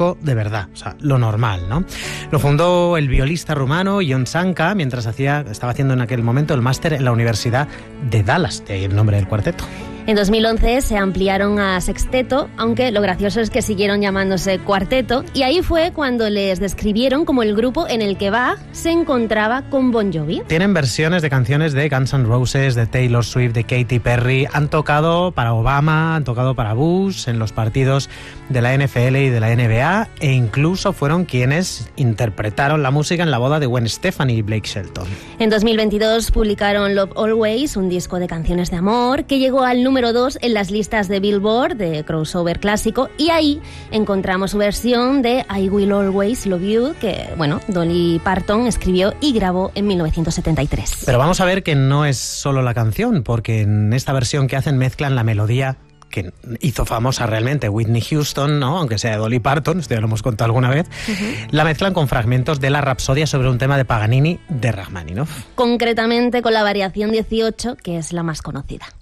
clásico de verdad, o sea, lo normal, ¿no? Lo fundó el violista rumano Ion Sanka mientras estaba haciendo en aquel momento el máster en la Universidad de Dallas, de ahí el nombre del cuarteto. En 2011 se ampliaron a sexteto, aunque lo gracioso es que siguieron llamándose cuarteto, y ahí fue cuando les describieron como el grupo en el que Bach se encontraba con Bon Jovi. Tienen versiones de canciones de Guns N' Roses, de Taylor Swift, de Katy Perry, han tocado para Obama, han tocado para Bush, en los partidos de la NFL y de la NBA, e incluso fueron quienes interpretaron la música en la boda de Gwen Stefani y Blake Shelton. En 2022 publicaron Love Always, un disco de canciones de amor, que llegó al número 2 en las listas de Billboard de crossover clásico, y ahí encontramos su versión de I Will Always Love You, que, Dolly Parton escribió y grabó en 1973. Pero vamos a ver que no es solo la canción, porque en esta versión que hacen mezclan la melodía que hizo famosa realmente Whitney Houston, ¿no? Aunque sea de Dolly Parton, esto ya lo hemos contado alguna vez, la mezclan con fragmentos de la Rapsodia sobre un tema de Paganini de Rachmaninoff. Concretamente con la variación 18, que es la más conocida.